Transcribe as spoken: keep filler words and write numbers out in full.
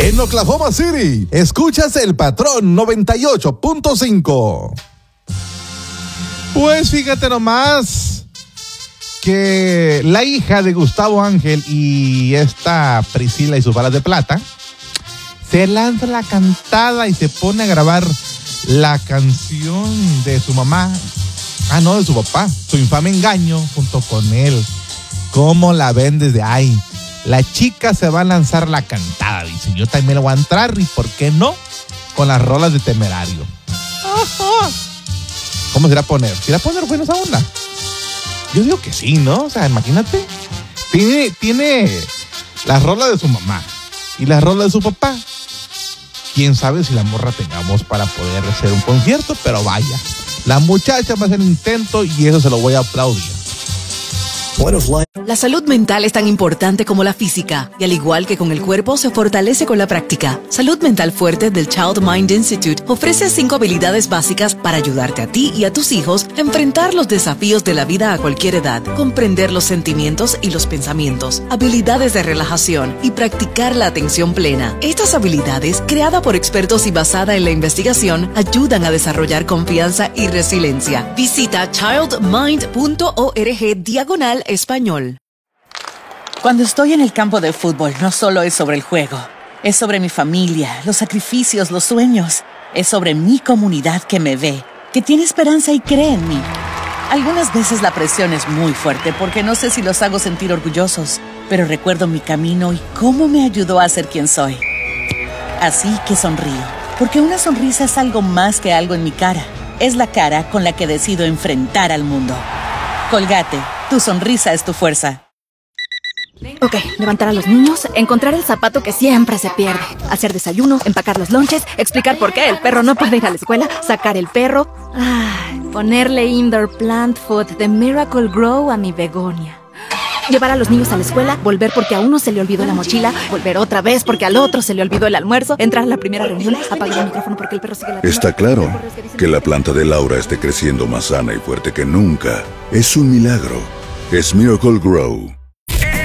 En Oklahoma City, escuchas El Patrón noventa y ocho punto cinco. Pues fíjate nomás que la hija de Gustavo Ángel y esta Priscila y sus balas de plata se lanza la cantada y se pone a grabar la canción de su mamá, ah no, de su papá, Su infame engaño, junto con él. ¿Cómo la ven desde ahí? La chica se va a lanzar la cantada, dice, yo también le voy a entrar, y ¿por qué no? Con las rolas de Temerario. ¿Cómo se irá a poner? ¿Se irá a poner buena esa onda? Yo digo que sí, ¿no? O sea, imagínate, tiene, tiene las rolas de su mamá y las rolas de su papá. Quién sabe si la morra tengamos para poder hacer un concierto, pero vaya, la muchacha va a hacer un intento y eso se lo voy a aplaudir. La salud mental es tan importante como la física, y al igual que con el cuerpo, se fortalece con la práctica. Salud Mental Fuerte del Child Mind Institute ofrece cinco habilidades básicas para ayudarte a ti y a tus hijos a enfrentar los desafíos de la vida a cualquier edad, comprender los sentimientos y los pensamientos, habilidades de relajación y practicar la atención plena. Estas habilidades, creadas por expertos y basada en la investigación, ayudan a desarrollar confianza y resiliencia. Visita childmind punto org diagonal español. Cuando estoy en el campo de fútbol, no solo es sobre el juego. Es sobre mi familia, los sacrificios, los sueños. Es sobre mi comunidad que me ve, que tiene esperanza y cree en mí. Algunas veces la presión es muy fuerte porque no sé si los hago sentir orgullosos, pero recuerdo mi camino y cómo me ayudó a ser quien soy. Así que sonrío, porque una sonrisa es algo más que algo en mi cara. Es la cara con la que decido enfrentar al mundo. Colgate, tu sonrisa es tu fuerza. Ok, levantar a los niños, encontrar el zapato que siempre se pierde, hacer desayuno, empacar los lonches, explicar por qué el perro no puede ir a la escuela, sacar el perro, ay, ponerle indoor plant food de Miracle Grow a mi begonia. Llevar a los niños a la escuela, volver porque a uno se le olvidó la mochila, volver otra vez porque al otro se le olvidó el almuerzo, entrar a la primera reunión, apagar el micrófono porque el perro sigue la... Está claro que la planta de Laura esté creciendo más sana y fuerte que nunca. Es un milagro. Es Miracle Grow.